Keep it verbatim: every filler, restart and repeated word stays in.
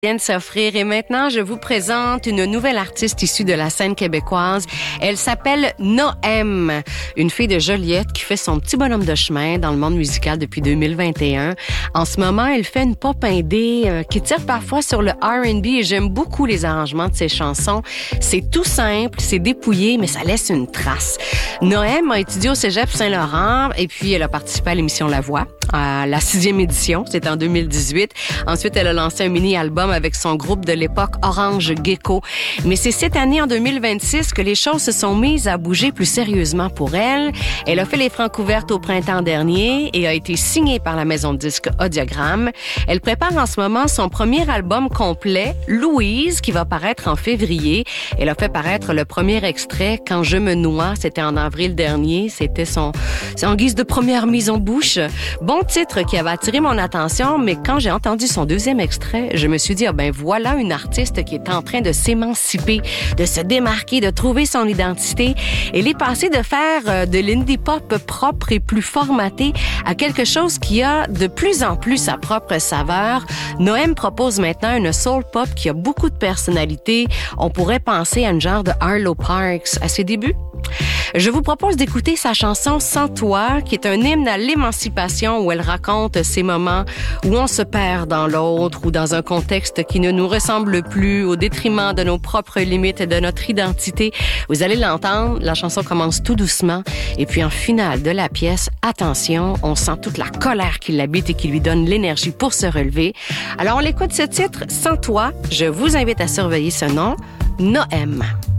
Viennent s'offrir et maintenant je vous présente une nouvelle artiste issue de la scène québécoise. Elle s'appelle Noem, une fille de Joliette qui fait son petit bonhomme de chemin dans le monde musical depuis deux mille vingt et un. En ce moment, elle fait une pop indé euh, qui tire parfois sur le R and B et j'aime beaucoup les arrangements de ses chansons. C'est tout simple, c'est dépouillé, mais ça laisse une trace. Noem a étudié au Cégep Saint-Laurent et puis elle a participé à l'émission La Voix, à la sixième édition, c'était en deux mille dix-huit. Ensuite, elle a lancé un mini-album avec son groupe de l'époque Orange Gecko. Mais c'est cette année, en deux mille vingt-six, que les choses se sont mises à bouger plus sérieusement pour elle. Elle a fait les francs ouvertes au printemps dernier et a été signée par la maison de disques Audiogramme. Elle prépare en ce moment son premier album complet, Louise, qui va paraître en février. Elle a fait paraître le premier extrait, Quand je me noie, c'était en avril dernier. C'était son, en guise de première mise en bouche. Bon titre qui avait attiré mon attention, mais quand j'ai entendu son deuxième extrait, je me suis dit, ah ben voilà une artiste qui est en train de s'émanciper, de se démarquer, de trouver son identité. Elle est passée de faire de l'indie pop propre et plus formaté à quelque chose qui a de plus en plus sa propre saveur. Noem propose maintenant une soul pop qui a beaucoup de personnalité. On pourrait penser à une genre de Arlo Parks à ses débuts. Je vous propose d'écouter sa chanson Sans toi, qui est un hymne à l'émancipation où elle raconte ces moments où on se perd dans l'autre ou dans un contexte qui ne nous ressemble plus au détriment de nos propres limites et de notre identité. Vous allez l'entendre, la chanson commence tout doucement et puis en finale de la pièce, attention, on sent toute la colère qui l'habite et qui lui donne l'énergie pour se relever. Alors on l'écoute ce titre, Sans toi. Je vous invite à surveiller ce nom, Noem.